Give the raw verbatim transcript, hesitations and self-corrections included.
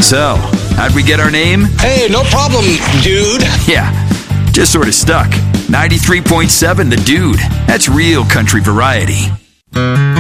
So, how'd we get our name? Hey, no problem, dude. Yeah, just sort of stuck. ninety-three point seven The Dude. That's real country variety.